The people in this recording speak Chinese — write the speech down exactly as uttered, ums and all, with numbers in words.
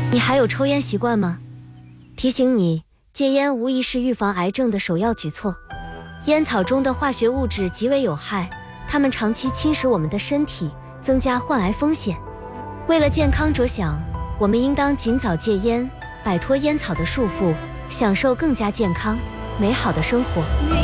你还有抽烟习惯吗？提醒你，戒烟无疑是预防癌症的首要举措。烟草中的化学物质极为有害，它们长期侵蚀我们的身体，增加患癌风险。为了健康着想，我们应当尽早戒烟，摆脱烟草的束缚，享受更加健康、美好的生活。